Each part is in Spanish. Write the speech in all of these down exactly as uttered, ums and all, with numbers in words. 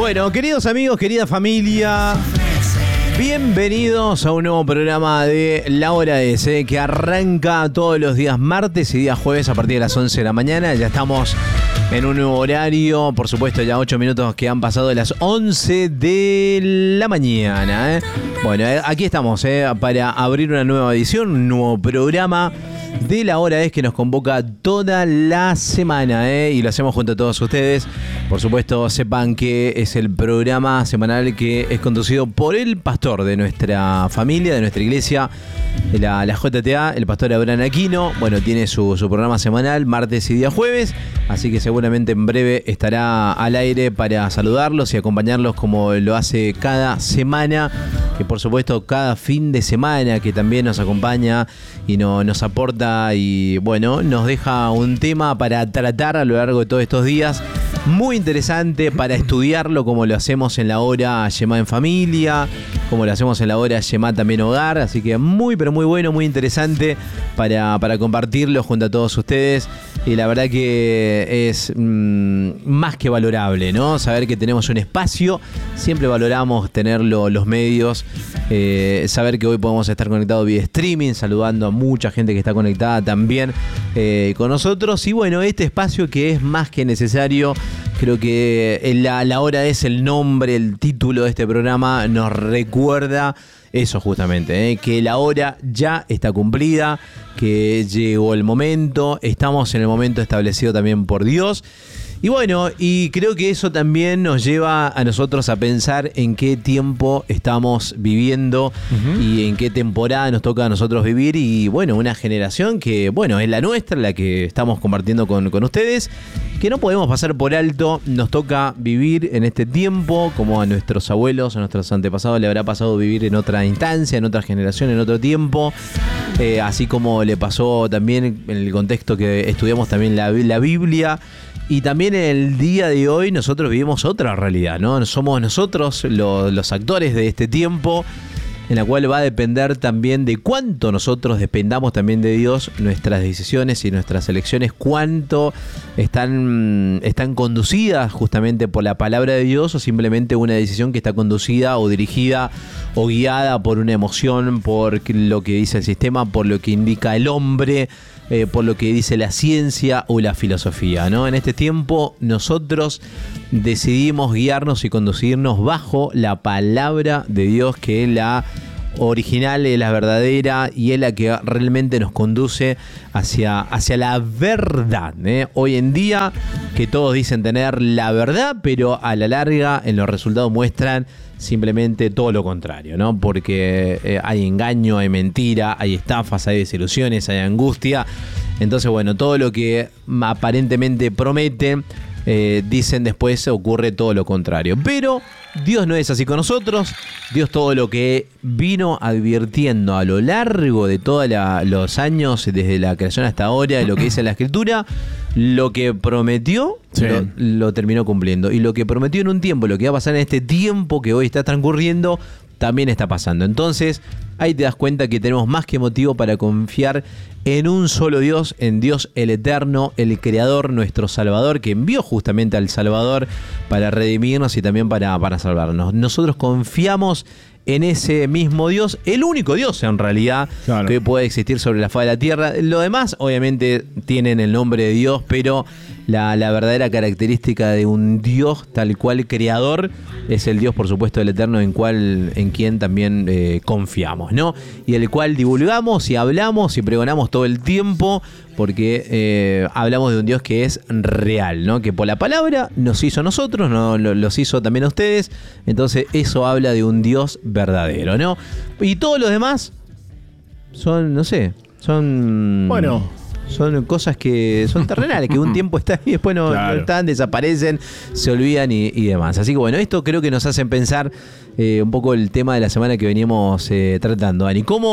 Bueno, queridos amigos, querida familia, bienvenidos a un nuevo programa de La Hora S, que arranca todos los días martes y días jueves a partir de las once de la mañana. Ya estamos en un nuevo horario, por supuesto ya ocho minutos que han pasado de las once de la mañana, ¿eh? Bueno, aquí estamos ¿eh? para abrir una nueva edición, un nuevo programa de La Hora Es que nos convoca toda la semana, ¿eh? Y lo hacemos junto a todos ustedes. Por supuesto, sepan que es el programa semanal que es conducido por el pastor de nuestra familia, de nuestra iglesia, de la, la J T A, el pastor Abraham Aquino. Bueno, tiene su, su programa semanal, martes y día jueves, así que seguramente en breve estará al aire para saludarlos y acompañarlos como lo hace cada semana, que por supuesto cada fin de semana que también nos acompaña y no, nos aporta y bueno, nos deja un tema para tratar a lo largo de todos estos días. Muy interesante para estudiarlo, como lo hacemos en la hora Shema en familia, como lo hacemos en la hora Shema también hogar. Así que muy, pero muy bueno, muy interesante para, para compartirlo junto a todos ustedes. Y la verdad que es mmm, más que valorable, ¿no? Saber que tenemos un espacio, siempre valoramos tenerlo, los medios, eh, saber que hoy podemos estar conectados vía streaming, saludando a mucha gente que está conectada también eh, con nosotros. Y bueno, este espacio que es más que necesario. Creo que la, la hora es el nombre, el título de este programa nos recuerda eso justamente, ¿eh? Que la hora ya está cumplida, que llegó el momento, estamos en el momento establecido también por Dios. Y bueno, y creo que eso también nos lleva a nosotros a pensar en qué tiempo estamos viviendo uh-huh. y en qué temporada nos toca a nosotros vivir. Y bueno, una generación que, bueno, es la nuestra, la que estamos compartiendo con, con ustedes, que no podemos pasar por alto. Nos toca vivir en este tiempo, como a nuestros abuelos, a nuestros antepasados le habrá pasado vivir en otra instancia, en otra generación, en otro tiempo. Eh, así como le pasó también en el contexto que estudiamos también la, la Biblia. Y también en el día de hoy nosotros vivimos otra realidad, ¿no? Somos nosotros los, los actores de este tiempo, en la cual va a depender también de cuánto nosotros dependamos también de Dios, nuestras decisiones y nuestras elecciones, cuánto están, están conducidas justamente por la palabra de Dios o simplemente una decisión que está conducida o dirigida o guiada por una emoción, por lo que dice el sistema, por lo que indica el hombre, Eh, por lo que dice la ciencia o la filosofía, ¿no? En este tiempo nosotros decidimos guiarnos y conducirnos bajo la palabra de Dios, que es la original, es la verdadera y es la que realmente nos conduce hacia, hacia la verdad, ¿eh? Hoy en día que todos dicen tener la verdad, pero a la larga en los resultados muestran simplemente todo lo contrario, ¿no? Porque eh, hay engaño, hay mentira, hay estafas, hay desilusiones, hay angustia. Entonces, bueno, todo lo que aparentemente promete, eh, dicen después ocurre todo lo contrario. Pero Dios no es así con nosotros. Dios todo lo que vino advirtiendo a lo largo de todos los años, desde la creación hasta ahora, de lo que dice la Escritura, lo que prometió, sí. lo, lo terminó cumpliendo. Y lo que prometió en un tiempo, lo que va a pasar en este tiempo que hoy está transcurriendo, también está pasando. Entonces, ahí te das cuenta que tenemos más que motivo para confiar en un solo Dios, en Dios el Eterno, el Creador, nuestro Salvador, que envió justamente al Salvador para redimirnos y también para, para salvarnos. Nosotros confiamos en ese mismo Dios, el único Dios en realidad, claro, que puede existir sobre la faz de la tierra. Lo demás obviamente tienen el nombre de Dios, pero la, la verdadera característica de un Dios tal cual creador es el Dios, por supuesto, del Eterno, en cual, en quien también eh, confiamos, ¿no? Y el cual divulgamos y hablamos y pregonamos todo el tiempo, porque eh, hablamos de un Dios que es real, ¿no? Que por la palabra nos hizo a nosotros, no, los hizo también a ustedes. Entonces eso habla de un Dios verdadero, ¿no? Y todos los demás son, no sé, son... Bueno... Son cosas que son terrenales, que un tiempo están y después no, claro. no están, desaparecen, se olvidan y, y demás. Así que bueno, esto creo que nos hace pensar eh, un poco el tema de la semana que veníamos eh, tratando, Ani. ¿Cómo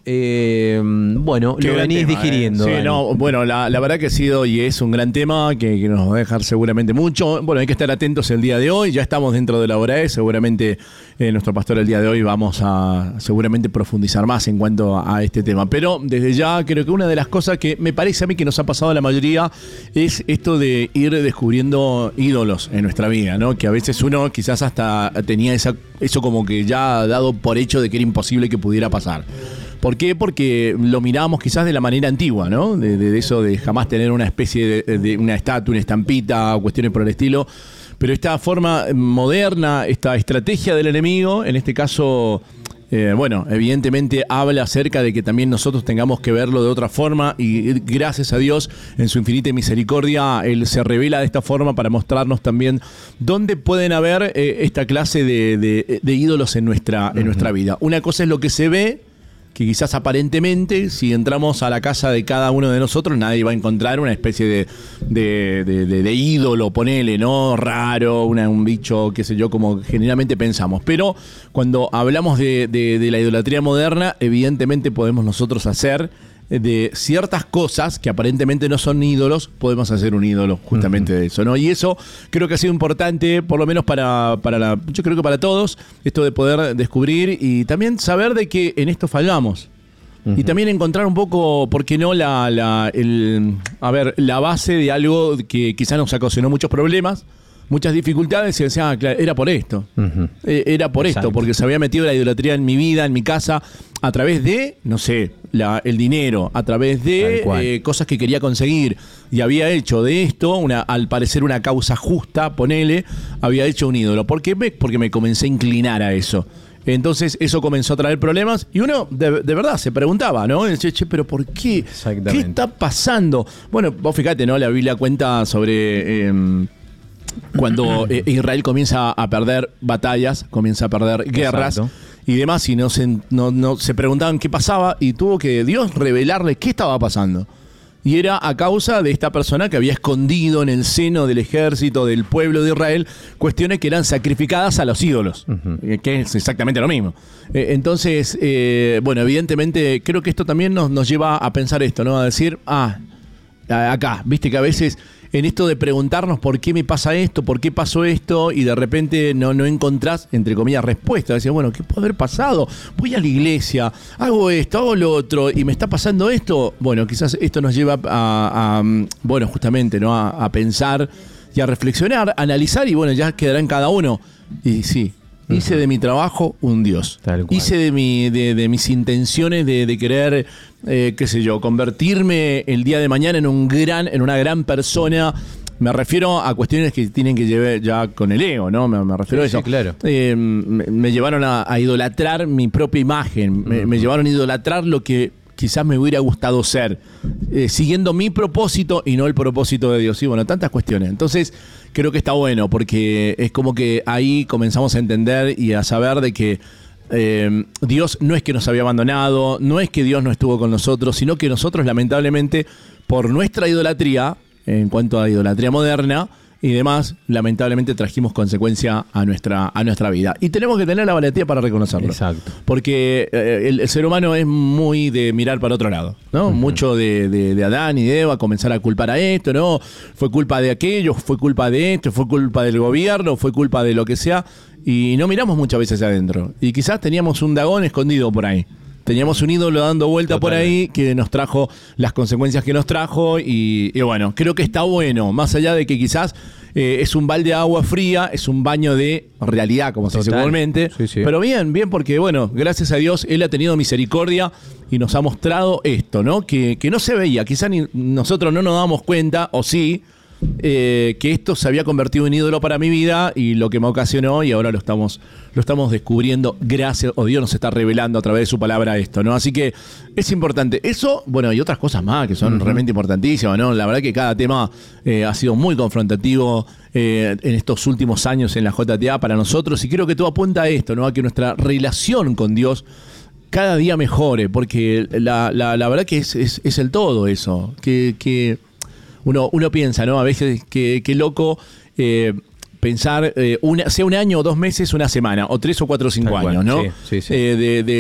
eh, bueno, Qué lo venís tema, digiriendo. Eh. Sí, no, bueno, la, la verdad que ha sido y es un gran tema que, que nos va a dejar seguramente mucho. Bueno, hay que estar atentos el día de hoy. Ya estamos dentro de la hora E. Seguramente eh, nuestro pastor el día de hoy vamos a seguramente profundizar más en cuanto a, a este tema. Pero desde ya creo que una de las cosas que me parece a mí que nos ha pasado a la mayoría es esto de ir descubriendo ídolos en nuestra vida, ¿no? Que a veces uno quizás hasta tenía esa, eso como que ya dado por hecho de que era imposible que pudiera pasar. ¿Por qué? Porque lo mirábamos quizás de la manera antigua, ¿no? De, de eso de jamás tener una especie de, de una estatua, una estampita, cuestiones por el estilo. Pero esta forma moderna, esta estrategia del enemigo, en este caso, eh, bueno, evidentemente habla acerca de que también nosotros tengamos que verlo de otra forma y gracias a Dios, en su infinita misericordia, Él se revela de esta forma para mostrarnos también dónde pueden haber eh, esta clase de, de, de ídolos en nuestra, en nuestra vida. Una cosa es lo que se ve, que quizás aparentemente, si entramos a la casa de cada uno de nosotros, nadie va a encontrar una especie de, de, de, de, de ídolo, ponele, ¿no? Raro, una, un bicho, qué sé yo, como generalmente pensamos. Pero cuando hablamos de, de, de la idolatría moderna, evidentemente podemos nosotros hacer de ciertas cosas que aparentemente no son ídolos, podemos hacer un ídolo justamente uh-huh. de eso, ¿no? Y eso creo que ha sido importante, por lo menos para, para la, yo creo que para todos, esto de poder descubrir y también saber de que en esto fallamos. Uh-huh. Y también encontrar un poco, ¿por qué no? La, la, el, a ver, la base de algo que quizás nos ocasionó muchos problemas, muchas dificultades, y decía, ah, claro, era por esto. Uh-huh. Eh, era por Exacto. esto, porque se había metido la idolatría en mi vida, en mi casa, a través de, no sé, la, el dinero, a través de eh, cosas que quería conseguir. Y había hecho de esto, una, al parecer una causa justa, ponele, había hecho un ídolo. ¿Por qué? Porque me comencé a inclinar a eso. Entonces eso comenzó a traer problemas y uno de, de verdad se preguntaba, ¿no? Decía, che, pero ¿por qué? ¿Qué está pasando? Bueno, vos fíjate, ¿no? La Biblia cuenta sobre... Eh, cuando eh, Israel comienza a perder batallas, comienza a perder guerras Exacto. y demás, y no se, no, no, se preguntaban qué pasaba, y tuvo que Dios revelarle qué estaba pasando. Y era a causa de esta persona que había escondido en el seno del ejército del pueblo de Israel cuestiones que eran sacrificadas a los ídolos, uh-huh. que es exactamente lo mismo. Eh, entonces, eh, bueno, evidentemente creo que esto también nos, nos lleva a pensar esto, ¿no? A decir, ah, acá, viste que a veces... en esto de preguntarnos por qué me pasa esto, por qué pasó esto, y de repente no, no encontrás, entre comillas, respuesta. Decís, bueno, ¿qué puede haber pasado? Voy a la iglesia, hago esto, hago lo otro, y me está pasando esto. Bueno, quizás esto nos lleva a, a bueno, justamente, ¿no? A, a pensar y a reflexionar, a analizar, y bueno, ya quedará en cada uno. Y sí, hice uh-huh. de mi trabajo un Dios. Hice de, mi, de, de mis intenciones de, de querer... Eh, qué sé yo, convertirme el día de mañana en un gran, en una gran persona. Me refiero a cuestiones que tienen que llevar ya con el ego, ¿no? Me, me refiero sí, a eso. Sí, claro. Eh, me, me llevaron a, a idolatrar mi propia imagen. Me, uh-huh. me llevaron a idolatrar lo que quizás me hubiera gustado ser, eh, siguiendo mi propósito y no el propósito de Dios. Y bueno, tantas cuestiones. Entonces, creo que está bueno, porque es como que ahí comenzamos a entender y a saber de que Eh, Dios no es que nos había abandonado, no es que Dios no estuvo con nosotros, sino que nosotros lamentablemente por nuestra idolatría, en cuanto a idolatría moderna y demás, lamentablemente trajimos consecuencia a nuestra, a nuestra vida. Y tenemos que tener la valentía para reconocerlo. Exacto. Porque eh, el, el ser humano es muy de mirar para otro lado, ¿no? Uh-huh. Mucho de, de, de Adán y de Eva comenzar a culpar a esto, ¿no? Fue culpa de aquello, fue culpa de esto, fue culpa del gobierno, fue culpa de lo que sea. Y no miramos muchas veces adentro. Y quizás teníamos un Dagón escondido por ahí. Teníamos un ídolo dando vuelta Total. Por ahí que nos trajo las consecuencias que nos trajo. Y, y bueno, creo que está bueno. Más allá de que quizás eh, es un balde de agua fría, es un baño de realidad, como se dice comúnmente. Sí, sí. Pero bien, bien, porque bueno, gracias a Dios, Él ha tenido misericordia y nos ha mostrado esto, ¿no? Que, que no se veía. Quizás ni nosotros no nos damos cuenta, o sí, Eh, que esto se había convertido en ídolo para mi vida y lo que me ocasionó, y ahora lo estamos lo estamos descubriendo, gracias, o Dios nos está revelando a través de su palabra esto, ¿no? Así que es importante eso, bueno, y otras cosas más que son uh-huh. realmente importantísimas, ¿no? La verdad que cada tema eh, ha sido muy confrontativo eh, en estos últimos años en la J T A para nosotros, y creo que todo apunta a esto, ¿no? A que nuestra relación con Dios cada día mejore, porque la, la, la verdad que es, es, es el todo eso, que... que Uno, uno piensa, ¿no? A veces que, que loco eh, pensar, eh, una, sea un año o dos meses, una semana, o tres o cuatro o cinco años, ¿no? Sí, sí, sí. Eh, de, de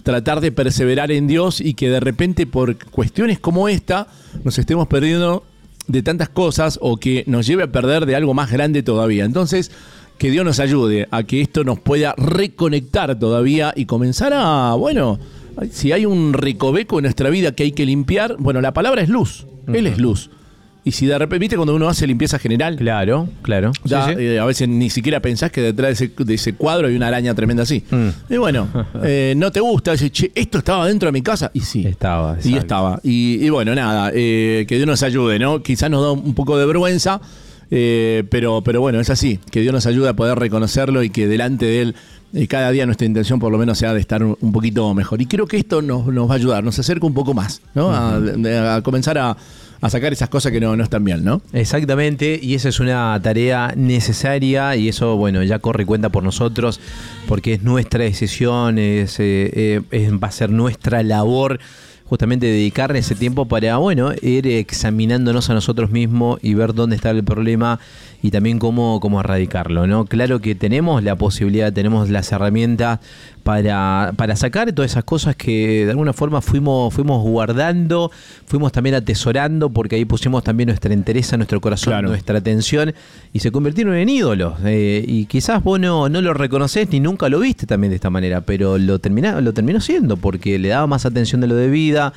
tratar de perseverar en Dios y que de repente por cuestiones como esta nos estemos perdiendo de tantas cosas o que nos lleve a perder de algo más grande todavía. Entonces, que Dios nos ayude a que esto nos pueda reconectar todavía y comenzar a, bueno, si hay un recoveco en nuestra vida que hay que limpiar, bueno, la palabra es luz, uh-huh. Él es luz. Y si de repente, ¿viste cuando uno hace limpieza general? Claro, claro. Ya, sí, sí. Eh, a veces ni siquiera pensás que detrás de ese, de ese cuadro hay una araña tremenda así. Mm. Y bueno, eh, no te gusta, dices, che, esto estaba dentro de mi casa. Y sí. Estaba, exacto. Y estaba. Y, y bueno, nada, eh, que Dios nos ayude, ¿no? Quizás nos da un poco de vergüenza, eh, pero, pero bueno, es así. Que Dios nos ayude a poder reconocerlo y que delante de Él eh, cada día nuestra intención por lo menos sea de estar un, un poquito mejor. Y creo que esto nos, nos va a ayudar, nos acerca un poco más, ¿no? Uh-huh. a, a comenzar a... a sacar esas cosas que no, no están bien, ¿no? Exactamente, y esa es una tarea necesaria y eso, bueno, ya corre cuenta por nosotros porque es nuestra decisión, es, eh, es, va a ser nuestra labor justamente dedicarle ese tiempo para, bueno, ir examinándonos a nosotros mismos y ver dónde está el problema y también cómo, cómo erradicarlo, ¿no? Claro que tenemos la posibilidad, tenemos las herramientas para, para sacar todas esas cosas que de alguna forma fuimos, fuimos guardando, fuimos también atesorando, porque ahí pusimos también nuestra entereza, nuestro corazón, claro. Nuestra atención, y se convirtieron en ídolos. Eh, y quizás vos no, no lo reconocés ni nunca lo viste también de esta manera, pero lo, termina, lo terminó siendo, porque le daba más atención de lo debida.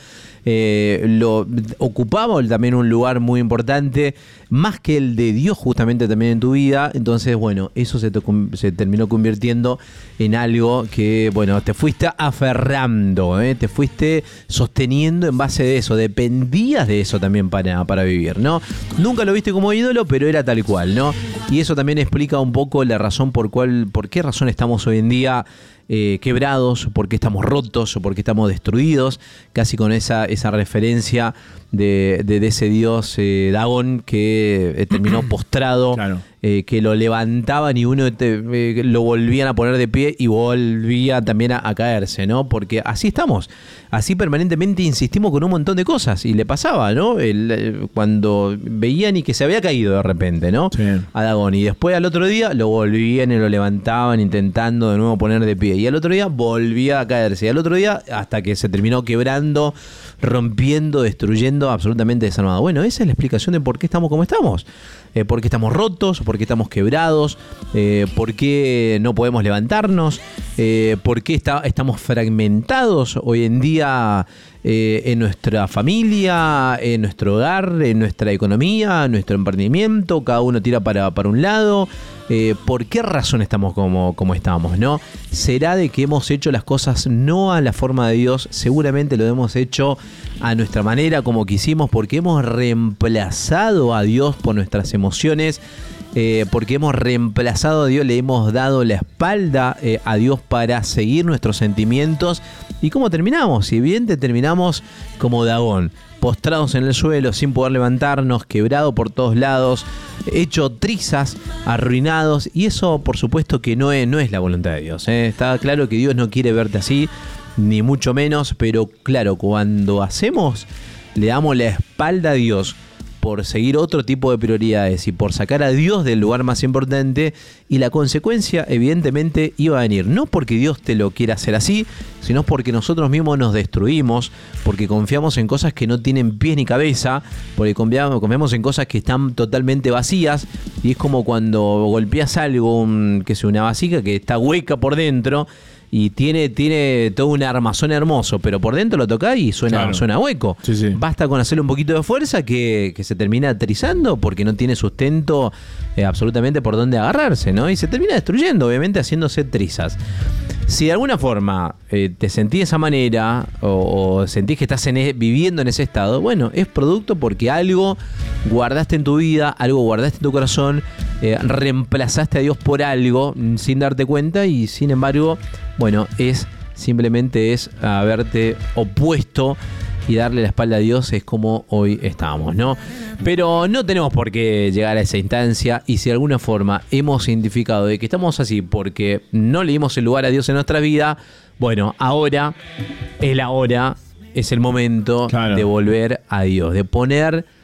Eh, lo ocupaba también un lugar muy importante, más que el de Dios justamente también en tu vida. Entonces, bueno, eso se, te, se terminó convirtiendo en algo que, bueno, te fuiste aferrando, ¿eh? Te fuiste sosteniendo en base de eso, dependías de eso también para, para vivir, ¿no? Nunca lo viste como ídolo, pero era tal cual, ¿no? Y eso también explica un poco la razón por cual, por qué razón estamos hoy en día Eh, quebrados, porque estamos rotos o porque estamos destruidos, casi con esa, esa referencia de, de, de ese dios eh, Dagón que eh, terminó postrado, claro. eh, que lo levantaban y uno te, eh, lo volvían a poner de pie y volvía también a, a caerse, ¿no? Porque así estamos, así permanentemente insistimos con un montón de cosas y le pasaba, ¿no? El, el, cuando veían y que se había caído de repente, ¿no? Sí. A Dagón, y después al otro día lo volvían y lo levantaban intentando de nuevo poner de pie. Y al otro día volvía a caerse. Y al otro día hasta que se terminó quebrando, rompiendo, destruyendo, absolutamente desarmado. Bueno, esa es la explicación de por qué estamos como estamos. Eh, por qué estamos rotos, por qué estamos quebrados, eh, por qué no podemos levantarnos, eh, por qué está, estamos fragmentados hoy en día eh, en nuestra familia, en nuestro hogar, en nuestra economía, en nuestro emprendimiento. Cada uno tira para, para un lado. Eh, ¿Por qué razón estamos como, como estamos, no? ¿Será de que hemos hecho las cosas no a la forma de Dios? Seguramente lo hemos hecho a nuestra manera, como quisimos, porque hemos reemplazado a Dios por nuestras emociones, eh, porque hemos reemplazado a Dios, le hemos dado la espalda eh, a Dios para seguir nuestros sentimientos. ¿Y cómo terminamos? Si bien te terminamos como Dagón, postrados en el suelo, sin poder levantarnos, quebrado por todos lados, hecho trizas, arruinados, y eso por supuesto que no es, no es la voluntad de Dios, ¿eh? Está claro que Dios no quiere verte así, ni mucho menos, pero claro, cuando hacemos, le damos la espalda a Dios por seguir otro tipo de prioridades y por sacar a Dios del lugar más importante, y la consecuencia evidentemente iba a venir, no porque Dios te lo quiera hacer así, sino porque nosotros mismos nos destruimos, porque confiamos en cosas que no tienen pies ni cabeza, porque confiamos, confiamos en cosas que están totalmente vacías, y es como cuando golpeas algo, un, que es una vasija que está hueca por dentro, y tiene, tiene todo un armazón hermoso, pero por dentro lo tocás y suena, claro. suena hueco. Sí, sí. Basta con hacerle un poquito de fuerza que, que se termina trizando porque no tiene sustento eh, absolutamente por dónde agarrarse, ¿no? Y se termina destruyendo, obviamente, haciéndose trizas. Si de alguna forma eh, te sentís de esa manera o, o sentís que estás en e, viviendo en ese estado, bueno, es producto porque algo guardaste en tu vida, algo guardaste en tu corazón, eh, reemplazaste a Dios por algo sin darte cuenta, y sin embargo, bueno, es simplemente es haberte opuesto y darle la espalda a Dios, es como hoy estamos, ¿no? Pero no tenemos por qué llegar a esa instancia, y si de alguna forma hemos identificado de que estamos así porque no le dimos el lugar a Dios en nuestra vida, bueno, ahora es la hora, es el momento, claro, de volver a Dios, de poner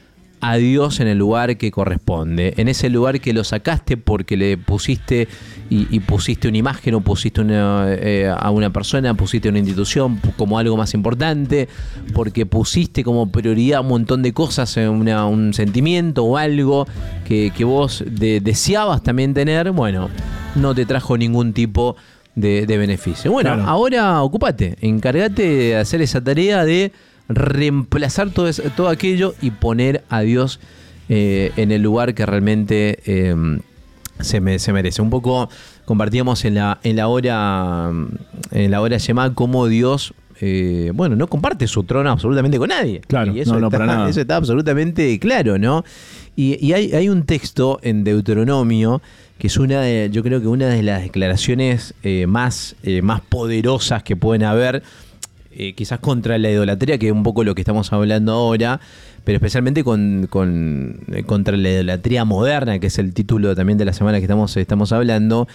a Dios en el lugar que corresponde, en ese lugar que lo sacaste porque le pusiste y, y pusiste una imagen o pusiste una, eh, a una persona, pusiste una institución como algo más importante, porque pusiste como prioridad un montón de cosas, una, un sentimiento o algo que, que vos de, deseabas también tener, bueno, no te trajo ningún tipo de, de beneficio. Bueno, claro. Ahora ocúpate, encárgate de hacer esa tarea de reemplazar todo, eso, todo aquello y poner a Dios eh, en el lugar que realmente eh, se, me, se merece. Un poco compartíamos en la, en la hora en la hora Shema cómo Dios eh, bueno, no comparte su trono absolutamente con nadie. Claro, y eso, no, no, está, para nada. Eso está absolutamente claro, ¿no? Y, y hay, hay un texto en Deuteronomio que es una de, yo creo que una de las declaraciones eh, más, eh, más poderosas que pueden haber. Eh, quizás contra la idolatría, que es un poco lo que estamos hablando ahora, pero especialmente con, con, eh, contra la idolatría moderna, que es el título también de la semana que estamos, estamos hablando,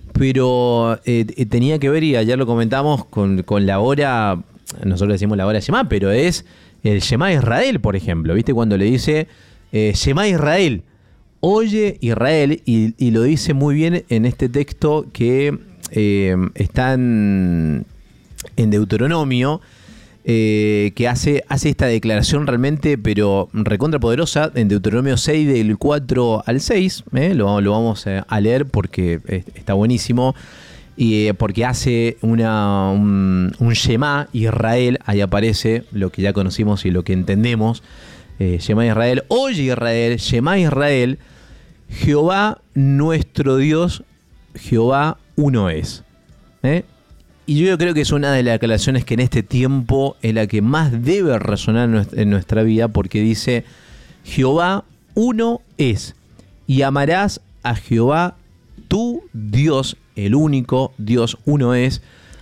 pero eh, tenía que ver, y ayer lo comentamos, con, con la hora, nosotros decimos la hora Shema, pero es el Shema Israel, por ejemplo, ¿viste? Cuando le dice eh, Shema Israel, oye Israel, y, y lo dice muy bien en este texto que eh, están en Deuteronomio, eh, que hace, hace esta declaración realmente, pero recontrapoderosa, en Deuteronomio seis, del cuatro al seis, eh, lo, lo vamos a leer porque está buenísimo, y eh, porque hace una, un, un Shema Israel, ahí aparece lo que ya conocimos y lo que entendemos, eh, Shema Israel, oye Israel, Shema Israel, Jehová nuestro Dios, Jehová uno es. ¿Eh? Y yo creo que es una de las declaraciones que en este tiempo es la que más debe resonar en nuestra vida, porque dice, Jehová uno es, y amarás a Jehová tu Dios, el único Dios uno es,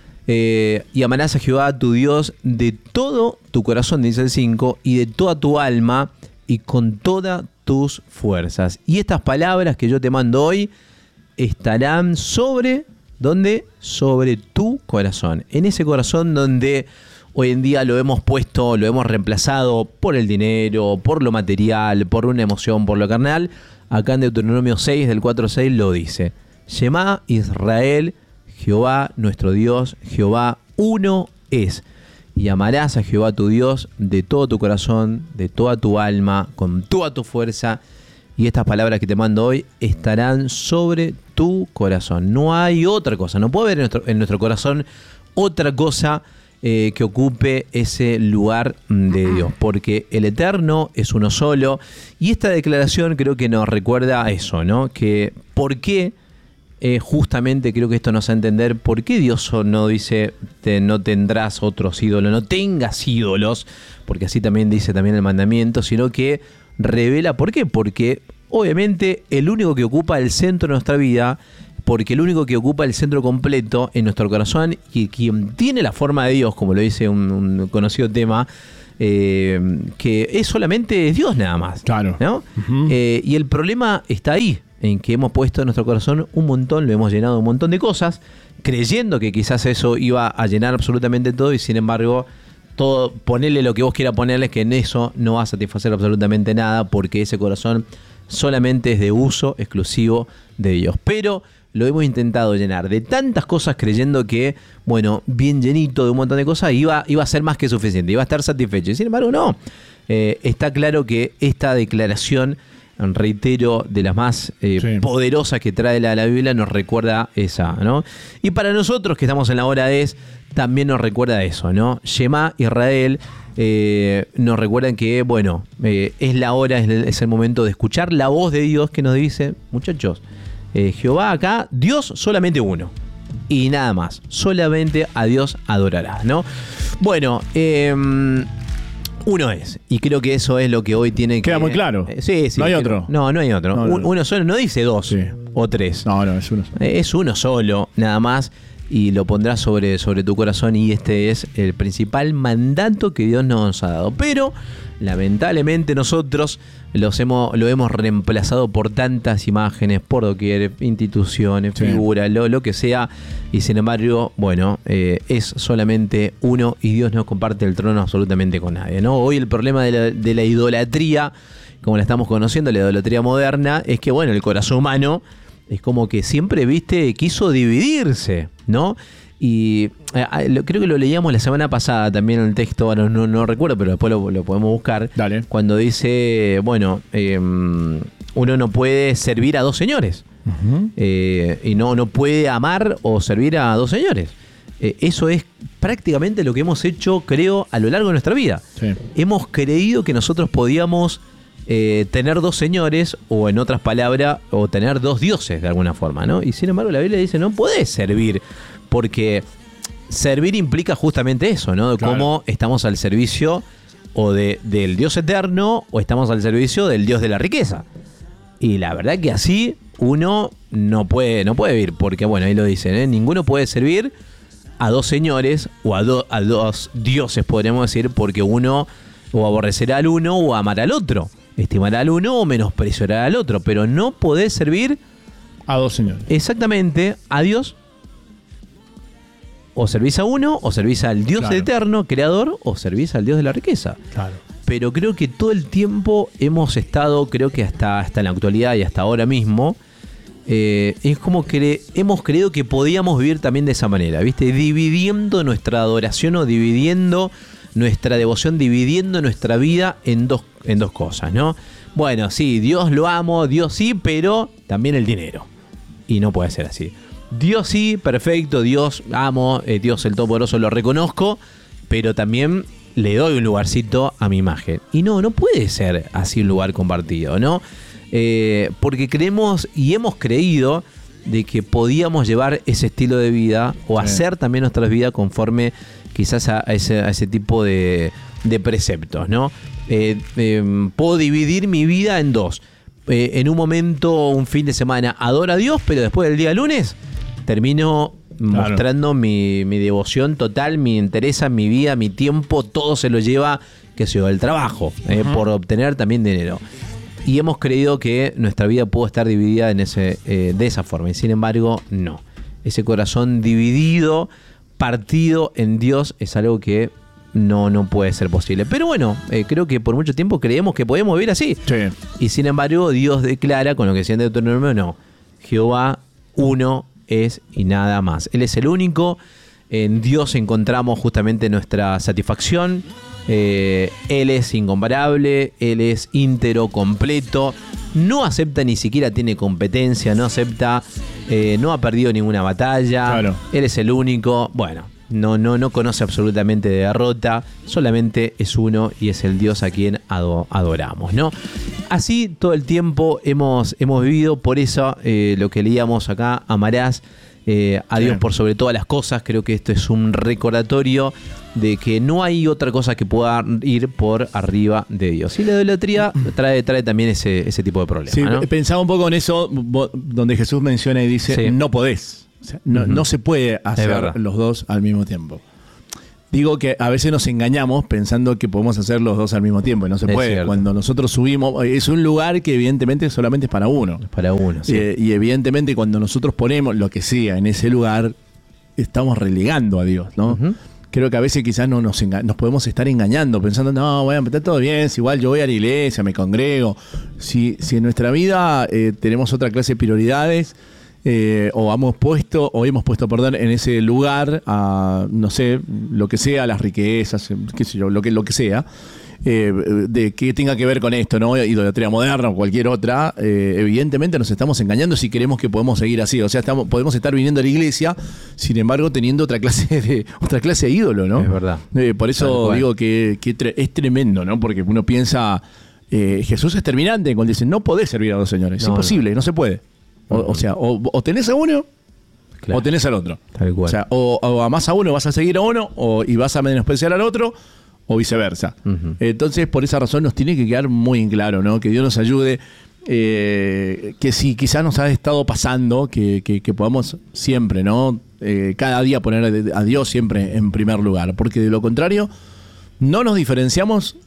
eh, y amarás a Jehová tu Dios de todo tu corazón, dice el cinco, y de toda tu alma, y con todas tus fuerzas. Y estas palabras que yo te mando hoy estarán sobre... ¿Dónde? Sobre tu corazón. En ese corazón donde hoy en día lo hemos puesto, lo hemos reemplazado por el dinero, por lo material, por una emoción, por lo carnal. Acá en Deuteronomio seis, del cuatro al seis, lo dice. Shema Israel, Jehová nuestro Dios, Jehová uno es. Y amarás a Jehová tu Dios de todo tu corazón, de toda tu alma, con toda tu fuerza. Y estas palabras que te mando hoy estarán sobre tu corazón. No hay otra cosa, no puede haber en nuestro, en nuestro corazón otra cosa eh, que ocupe ese lugar de Dios, porque el Eterno es uno solo. Y esta declaración creo que nos recuerda a eso, ¿no? Que por qué, eh, justamente creo que esto nos hace entender por qué Dios no dice te, no tendrás otros ídolos, no tengas ídolos, porque así también dice también el mandamiento, sino que revela por qué, porque obviamente el único que ocupa el centro de nuestra vida, porque el único que ocupa el centro completo en nuestro corazón y quien tiene la forma de Dios, como lo dice un, un conocido tema, eh, que es solamente Dios nada más. Claro. ¿No? Uh-huh. Eh, y el problema está ahí, en que hemos puesto en nuestro corazón un montón, lo hemos llenado de un montón de cosas, creyendo que quizás eso iba a llenar absolutamente todo, y sin embargo todo, ponerle lo que vos quieras ponerle, que en eso no va a satisfacer absolutamente nada, porque ese corazón solamente es de uso exclusivo de Dios. Pero lo hemos intentado llenar de tantas cosas, creyendo que, bueno, bien llenito de un montón de cosas, iba, iba a ser más que suficiente, iba a estar satisfecho. Y sin embargo, no. Eh, está claro que esta declaración, reitero, de las más eh, sí. poderosas que trae la, la Biblia, nos recuerda esa, ¿no? Y para nosotros que estamos en la hora es, también nos recuerda eso, ¿no? Shema Israel, eh, nos recuerdan que, bueno, eh, es la hora, es el, es el momento de escuchar la voz de Dios que nos dice, muchachos, eh, Jehová acá, Dios solamente uno. Y nada más, solamente a Dios adorarás, ¿no? Bueno, eh, uno es, y creo que eso es lo que hoy tiene que... Queda muy claro. Eh, sí, sí. No hay creo, otro. No, no hay otro. No, no, no. Uno solo, no dice dos sí. o tres. No, no, es uno solo. Eh, es uno solo, nada más, y lo pondrás sobre, sobre tu corazón, y este es el principal mandato que Dios nos ha dado. Pero, lamentablemente, nosotros los hemos, lo hemos reemplazado por tantas imágenes, por doquier, instituciones, sí. figuras, lo, lo que sea, y sin embargo, bueno, eh, es solamente uno, y Dios no comparte el trono absolutamente con nadie, ¿no? Hoy el problema de la, de la idolatría, como la estamos conociendo, la idolatría moderna, es que, bueno, el corazón humano es como que siempre, viste, quiso dividirse, ¿no? Y eh, creo que lo leíamos la semana pasada también en el texto, bueno, no, no recuerdo, pero después lo, lo podemos buscar. Dale. Cuando dice, bueno, eh, uno no puede servir a dos señores. Uh-huh. eh, y no, no puede amar o servir a dos señores. Eh, eso es prácticamente lo que hemos hecho, creo, a lo largo de nuestra vida. Sí. Hemos creído que nosotros podíamos eh, tener dos señores, o en otras palabras, o tener dos dioses de alguna forma, ¿no? Y sin embargo la Biblia dice, no podés servir, porque servir implica justamente eso, ¿no? De claro. cómo estamos al servicio o de, del Dios eterno, o estamos al servicio del Dios de la riqueza. Y la verdad que así uno no puede, no puede vivir, porque bueno, ahí lo dicen, ¿eh? Ninguno puede servir a dos señores o a, do, a dos dioses, podríamos decir, porque uno o aborrecerá al uno o amará al otro, estimará al uno o menospreciará al otro, pero no podés servir a dos señores. Exactamente, a Dios. O servís a uno, o servís al Dios claro. eterno, creador, o servís al Dios de la riqueza. Claro. Pero creo que todo el tiempo hemos estado, creo que hasta, hasta en la actualidad y hasta ahora mismo, eh, es como que hemos creído que podíamos vivir también de esa manera, ¿viste? Dividiendo nuestra adoración o dividiendo nuestra devoción, dividiendo nuestra vida en dos, en dos cosas, ¿no? Bueno, sí, Dios lo amo, Dios sí, pero también el dinero. Y no puede ser así. Dios sí, perfecto, Dios amo, eh, Dios el Todopoderoso lo reconozco, pero también le doy un lugarcito a mi imagen. Y no, no puede ser así un lugar compartido, ¿no? Eh, porque creemos y hemos creído de que podíamos llevar ese estilo de vida o sí. hacer también nuestras vidas conforme quizás a ese, a ese tipo de, de preceptos, ¿no? Eh, eh, puedo dividir mi vida en dos. Eh, en un momento, un fin de semana, adoro a Dios, pero después del día lunes termino claro. mostrando mi, mi devoción total, mi interés, mi vida, mi tiempo, todo se lo lleva, qué sé yo, el trabajo, eh, uh-huh. por obtener también dinero. Y hemos creído que nuestra vida puede estar dividida en ese, eh, de esa forma, y sin embargo, no. Ese corazón dividido, partido en Dios, es algo que no, no puede ser posible. Pero bueno, eh, creo que por mucho tiempo creemos que podemos vivir así. Sí. Y sin embargo, Dios declara, con lo que decía en Deuteronomio, no. Jehová uno es y nada más. Él es el único. En Dios encontramos justamente nuestra satisfacción. Eh, él es incomparable. Él es íntegro, completo. No acepta, ni siquiera tiene competencia. No acepta, eh, no ha perdido ninguna batalla. Claro. Él es el único. Bueno, no, no, no conoce absolutamente de derrota. Solamente es uno y es el Dios a quien ado- adoramos, ¿no? Así todo el tiempo hemos, hemos vivido. Por eso eh, lo que leíamos acá, amarás eh, a Dios por sobre todas las cosas. Creo que esto es un recordatorio de que no hay otra cosa que pueda ir por arriba de Dios. Y la idolatría trae, trae también ese, ese tipo de problemas, sí, ¿no? Pensaba un poco en eso, donde Jesús menciona y dice, sí. no podés. O sea, no, uh-huh. no se puede hacer los dos al mismo tiempo. Digo que a veces nos engañamos pensando que podemos hacer los dos al mismo tiempo y no se es puede. Cierto. Cuando nosotros subimos, es un lugar que evidentemente solamente es para uno. Es para uno, sí. Eh, y evidentemente cuando nosotros ponemos lo que sea en ese lugar, estamos relegando a Dios, ¿no? Uh-huh. Creo que a veces quizás no nos, enga- nos podemos estar engañando, pensando, no, bueno, está todo bien, si igual yo voy a la iglesia, me congrego. Si, si en nuestra vida eh, tenemos otra clase de prioridades, Eh, o hemos puesto, o hemos puesto, perdón, en ese lugar a, no sé, lo que sea, las riquezas, qué sé yo, lo que, lo que sea, eh, de que tenga que ver con esto, ¿no? Idolatría moderna o cualquier otra, eh, evidentemente nos estamos engañando si creemos que podemos seguir así. O sea, estamos, podemos estar viniendo a la iglesia, sin embargo, teniendo otra clase de, otra clase de ídolo, ¿no? Es verdad. Eh, por eso digo que, que tre- es tremendo, ¿no? Porque uno piensa, eh, Jesús es terminante cuando dice, no podés servir a dos señores, es no, imposible, no. no se puede. O, o sea, o, o tenés a uno, claro. o tenés al otro. Tal cual. O sea, o, o amás a uno, vas a seguir a uno, o, y vas a menospreciar al otro, o viceversa. Uh-huh. Entonces, por esa razón nos tiene que quedar muy en claro, ¿no? Que Dios nos ayude, eh, que si quizás nos ha estado pasando, que, que, que podamos siempre, ¿no? Eh, cada día poner a Dios siempre en primer lugar, porque de lo contrario, no nos diferenciamos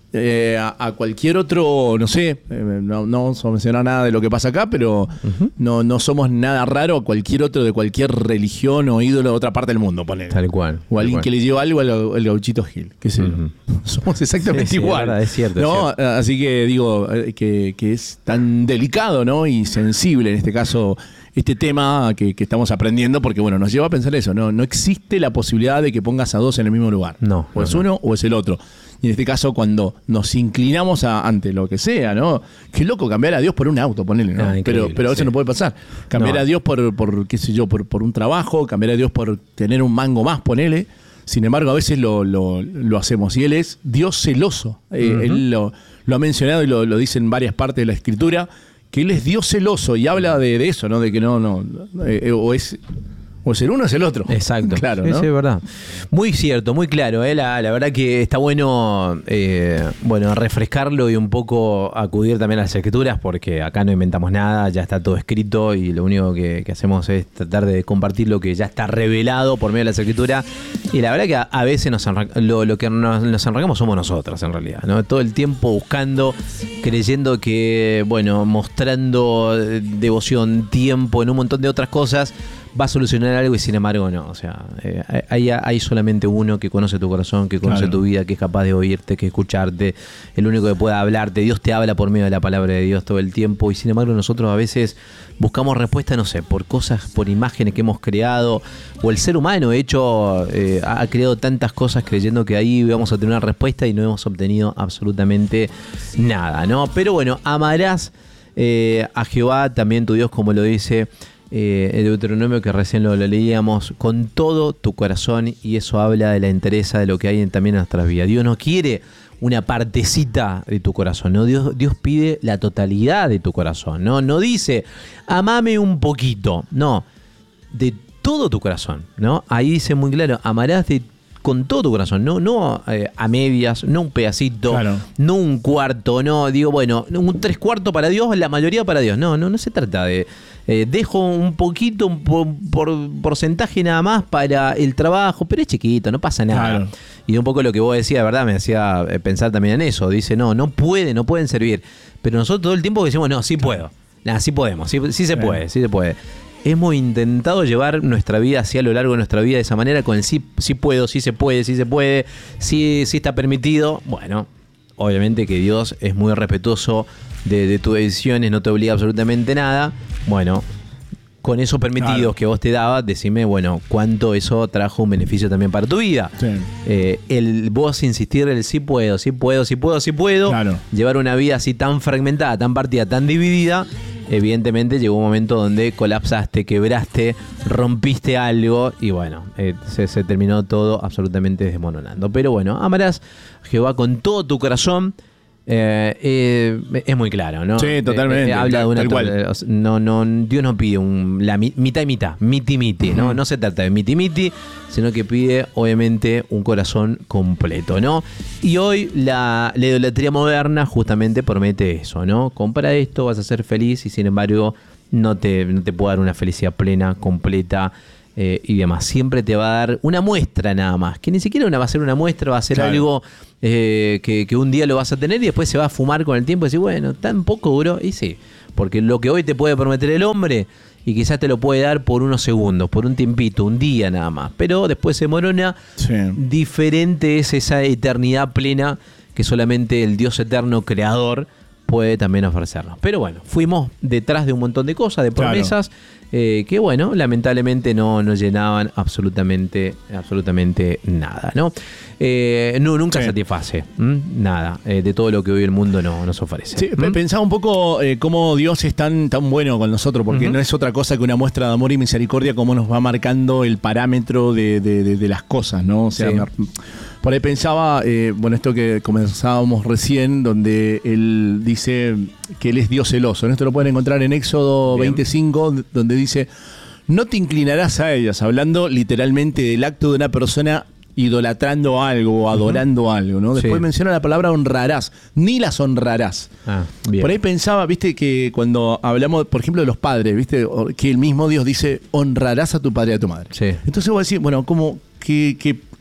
eh, a, a cualquier otro, no sé, eh, no, no vamos a mencionar nada de lo que pasa acá, pero uh-huh. no, no somos nada raro a cualquier otro de cualquier religión o ídolo de otra parte del mundo, ponele. Tal cual. O alguien cual. que le dio algo al, al Gauchito Gil, qué sé yo. Uh-huh. Somos exactamente sí, sí, igual. Es, verdad, es cierto, ¿no? es cierto. Así que digo que, que es tan delicado, ¿no? Y sensible en este caso este tema que, que estamos aprendiendo, porque bueno, nos lleva a pensar eso, ¿no? No existe la posibilidad de que pongas a dos en el mismo lugar. No. O no, es no. uno o es el otro. Y en este caso, cuando nos inclinamos a, ante lo que sea, ¿no? Qué loco cambiar a Dios por un auto, ponele, ¿no? Ah, pero pero eso sí. no puede pasar. Cambiar no. a Dios por, por, qué sé yo, por, por un trabajo, cambiar a Dios por tener un mango más, ponele. Sin embargo, a veces lo, lo, lo hacemos. Y Él es Dios celoso. Eh, uh-huh. Él lo, lo ha mencionado y lo, lo dice en varias partes de la Escritura, que Él es Dios celoso y habla de, de eso, ¿no? De que no, no, eh, o es... O es el uno o es el otro. Exacto. Claro, sí, ¿no? sí, es verdad. Muy cierto, muy claro. ¿eh? La, la verdad que está bueno, eh, bueno, refrescarlo y un poco acudir también a las escrituras, porque acá no inventamos nada, ya está todo escrito y lo único que, que hacemos es tratar de compartir lo que ya está revelado por medio de las escrituras. Y la verdad que a, a veces nos arranca, lo, lo que nos, nos arrancamos somos nosotros, en realidad, ¿no? Todo el tiempo buscando, creyendo que, bueno, mostrando devoción, tiempo en un montón de otras cosas, va a solucionar algo y sin embargo no. O sea, eh, hay, hay solamente uno que conoce tu corazón, que conoce claro. tu vida, que es capaz de oírte, que escucharte, el único que pueda hablarte. Dios te habla por medio de la palabra de Dios todo el tiempo y sin embargo nosotros a veces buscamos respuesta, no sé, por cosas, por imágenes que hemos creado, o el ser humano de hecho eh, ha creado tantas cosas creyendo que ahí vamos a tener una respuesta y no hemos obtenido absolutamente nada, ¿no? Pero bueno, amarás eh, a Jehová también tu Dios, como lo dice Eh, el Deuteronomio que recién lo, lo leíamos, con todo tu corazón, y eso habla de la entereza de lo que hay en, también en nuestras vidas. Dios no quiere una partecita de tu corazón, ¿no? Dios, Dios pide la totalidad de tu corazón, ¿no? No dice, amame un poquito, no, de todo tu corazón, ¿no? Ahí dice muy claro, amarás de con todo tu corazón, no, no eh, a medias, no un pedacito, claro. no un cuarto, no, digo, bueno, un tres cuartos para Dios, la mayoría para Dios. No, no, no se trata de eh, dejo un poquito, un por, por porcentaje nada más para el trabajo, pero es chiquito, no pasa nada. Claro. Y un poco lo que vos decías, ¿verdad? Me hacía pensar también en eso. Dice, no, no puede, no pueden servir. Pero nosotros todo el tiempo decimos, no, sí puedo. Nada, sí podemos, sí, sí se claro. puede, sí se puede. Hemos intentado llevar nuestra vida así a lo largo de nuestra vida de esa manera, con el sí, sí puedo, sí se puede, sí se puede, sí, sí está permitido. Bueno, obviamente que Dios es muy respetuoso de, de tus decisiones, no te obliga absolutamente nada. Bueno, con esos permitidos claro. que vos te dabas, decime, bueno, cuánto eso trajo un beneficio también para tu vida. Sí. Eh, el vos insistir el sí puedo, sí puedo, sí puedo, sí puedo, claro. llevar una vida así tan fragmentada, tan partida, tan dividida. Evidentemente llegó un momento donde colapsaste, quebraste, rompiste algo y bueno, eh, se, se terminó todo absolutamente desmoronando. Pero bueno, amarás a Jehová con todo tu corazón. Eh, eh, es muy claro, ¿no? Sí, totalmente. Eh, eh, habla de una tal cual. No, no, Dios no pide un, la mitad y mitad, miti miti, ¿no? No se trata de miti miti, sino que pide obviamente un corazón completo, ¿no? Y hoy la, la idolatría moderna justamente promete eso, ¿no? Compra esto, vas a ser feliz y sin embargo no te, no te puede dar una felicidad plena, completa. Eh, y demás, siempre te va a dar una muestra nada más, que ni siquiera una va a ser una muestra, va a ser claro. algo eh, que, que un día lo vas a tener y después se va a fumar con el tiempo y decir, bueno, tan poco duró, y sí, porque lo que hoy te puede prometer el hombre y quizás te lo puede dar por unos segundos, por un tiempito, un día nada más, pero después se morona, sí. diferente es esa eternidad plena que solamente el Dios eterno creador puede también ofrecernos. Pero bueno, fuimos detrás de un montón de cosas, de promesas, claro. eh, que bueno, lamentablemente no nos llenaban absolutamente, absolutamente nada, ¿no? Eh, no nunca sí. satisface ¿m? nada eh, de todo lo que hoy el mundo no, nos ofrece. Sí, ¿m? Pensaba un poco eh, cómo Dios es tan, tan bueno con nosotros, porque uh-huh. no es otra cosa que una muestra de amor y misericordia, como nos va marcando el parámetro de, de, de, de las cosas, ¿no? O sea, sí. me, por ahí pensaba, eh, bueno, esto que comenzábamos recién, donde él dice que él es Dios celoso. Esto lo pueden encontrar en Éxodo Bien. veinticinco, donde dice, no te inclinarás a ellas, hablando literalmente del acto de una persona idolatrando algo o adorando uh-huh. algo, ¿no? Después sí. menciona la palabra honrarás, ni las honrarás. Ah, bien. Por ahí pensaba, viste, que cuando hablamos, por ejemplo, de los padres, viste, que el mismo Dios dice, honrarás a tu padre y a tu madre. Sí. Entonces vos decís, bueno, ¿cómo, qué, qué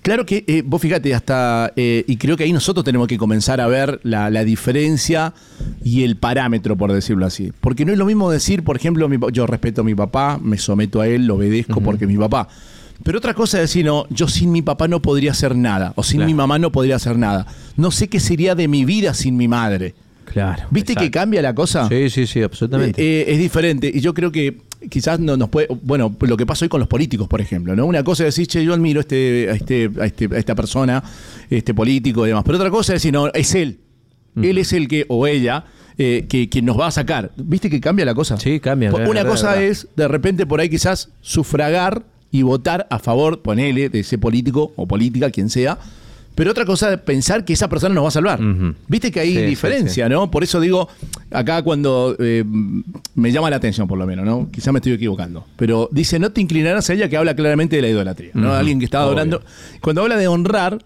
Claro que eh, vos fíjate, hasta, eh, y creo que ahí nosotros tenemos que comenzar a ver la, la diferencia y el parámetro, por decirlo así. Porque no es lo mismo decir, por ejemplo, mi, yo respeto a mi papá, me someto a él, lo obedezco uh-huh. porque es mi papá. Pero otra cosa es decir, no, yo sin mi papá no podría hacer nada, o sin claro. mi mamá no podría hacer nada. No sé qué sería de mi vida sin mi madre. Claro. ¿Viste exacto. que cambia la cosa? Sí, sí, sí, absolutamente. Eh, eh, es diferente. Y yo creo que quizás no nos puede. Bueno, lo que pasa hoy con los políticos, por ejemplo, ¿no? Una cosa es decir, che, yo admiro a, este, a, este, a, este, a esta persona, este político y demás. Pero otra cosa es decir, no, es él. Mm. Él es el que, o ella, eh, que quien nos va a sacar. ¿Viste que cambia la cosa? Sí, cambia. Una verdad, cosa verdad. es, de repente, por ahí quizás sufragar y votar a favor, ponele, de ese político o política, quien sea. Pero otra cosa es pensar que esa persona nos va a salvar. Uh-huh. Viste que hay sí, diferencia, sí, sí. ¿no? Por eso digo, acá cuando eh, me llama la atención, por lo menos, ¿no? Quizás me estoy equivocando. Pero dice, no te inclinarás a ella, que habla claramente de la idolatría, ¿no? Uh-huh. Alguien que estaba adorando. Cuando habla de honrar,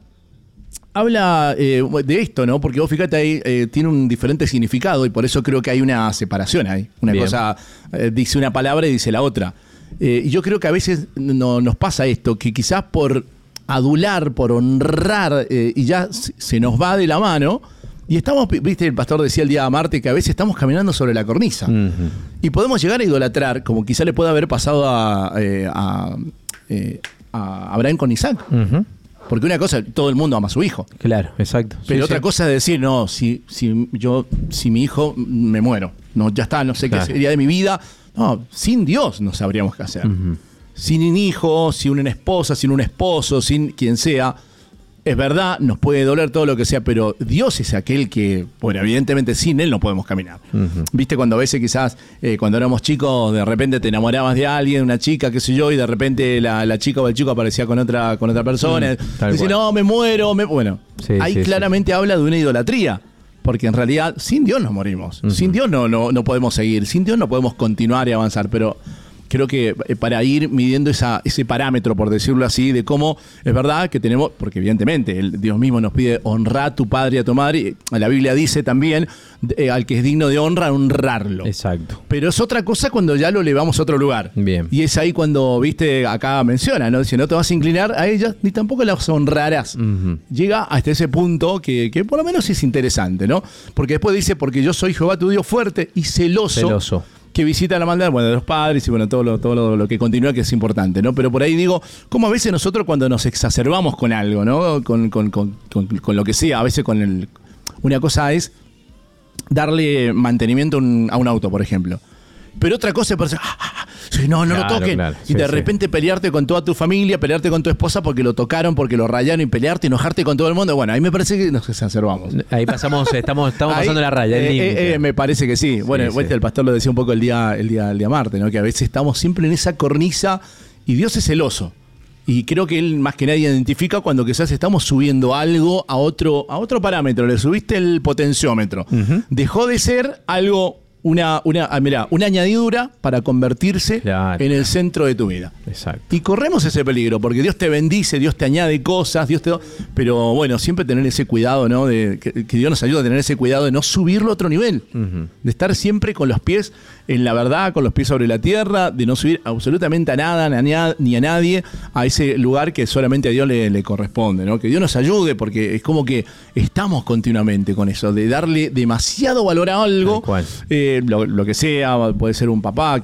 habla eh, de esto, ¿no? Porque vos fíjate ahí, eh, tiene un diferente significado y por eso creo que hay una separación ahí. Una Bien. cosa, eh, dice una palabra y dice la otra. Eh, y yo creo que a veces no, nos pasa esto, que quizás por adular, por honrar, eh, y ya se nos va de la mano, y estamos, viste, el pastor decía el día de Marte, que a veces estamos caminando sobre la cornisa, uh-huh. y podemos llegar a idolatrar, como quizá le puede haber pasado a, eh, a, eh, a Abraham con Isaac, uh-huh. porque una cosa, todo el mundo ama a su hijo. Claro, exacto. Pero sí, otra sí. cosa es decir, no, si, si yo, si mi hijo me muero, no, ya está, no sé claro. qué sería de mi vida. No, sin Dios no sabríamos qué hacer. Uh-huh. Sin un hijo, sin una esposa, sin un esposo, sin quien sea. Es verdad, nos puede doler todo lo que sea, pero Dios es aquel que, bueno, evidentemente sin Él no podemos caminar. Uh-huh. Viste cuando a veces quizás, eh, cuando éramos chicos, de repente te enamorabas de alguien, una chica, qué sé yo, y de repente la, la chica o el chico aparecía con otra, con otra persona. Uh-huh. Dice, no, me muero, me... Bueno, sí, ahí sí, claramente sí. habla de una idolatría. Porque en realidad sin Dios nos morimos. Uh-huh. Sin Dios no, no, no podemos seguir. Sin Dios no podemos continuar y avanzar. Pero creo que para ir midiendo esa, ese parámetro, por decirlo así, de cómo es verdad que tenemos, porque evidentemente el Dios mismo nos pide honrar a tu padre y a tu madre. La Biblia dice también, eh, al que es digno de honra, honrarlo. Exacto. Pero es otra cosa cuando ya lo elevamos a otro lugar. Bien. Y es ahí cuando, viste, acá menciona, ¿no? Dice, no te vas a inclinar a ellas, ni tampoco las honrarás. Uh-huh. Llega hasta ese punto que, que por lo menos es interesante, ¿no? Porque después dice, porque yo soy Jehová tu Dios fuerte y celoso. Celoso. Que visita la maldad, bueno, de los padres y bueno, todo lo, todo lo, lo que continúa, que es importante, ¿no? Pero por ahí digo, como a veces nosotros cuando nos exacerbamos con algo, ¿no? Con, con, con, con, con lo que sea, a veces con el... Una cosa es darle mantenimiento a un, a un auto, por ejemplo. Pero otra cosa es pensar, ah, ah, sí, no, no claro, lo toquen. Claro, sí, y de sí. repente pelearte con toda tu familia, pelearte con tu esposa porque lo tocaron, porque lo rayaron y pelearte, enojarte con todo el mundo. Bueno, ahí me parece que nos exacerbamos. Ahí pasamos, estamos, estamos ahí, pasando la raya. El eh, eh, me parece que sí. Bueno, sí, sí. el pastor lo decía un poco el día, el día, el día Marte, ¿no? Que a veces estamos siempre en esa cornisa y Dios es celoso. Y creo que él más que nadie identifica cuando quizás estamos subiendo algo a otro, a otro parámetro. Le subiste el potenciómetro. Uh-huh. Dejó de ser algo... Una, una, ah, mirá, una añadidura para convertirse claro. en el centro de tu vida. Exacto. Y corremos ese peligro, porque Dios te bendice, Dios te añade cosas, Dios te... Pero bueno, siempre tener ese cuidado, ¿no? De, que, que Dios nos ayude a tener ese cuidado de no subirlo a otro nivel. Uh-huh. De estar siempre con los pies en la verdad, con los pies sobre la tierra, de no subir absolutamente a nada, ni a nadie, a ese lugar que solamente a Dios le, le corresponde, ¿no? Que Dios nos ayude, porque es como que estamos continuamente con eso, de darle demasiado valor a algo. Eh, Lo, lo que sea, puede ser un papá,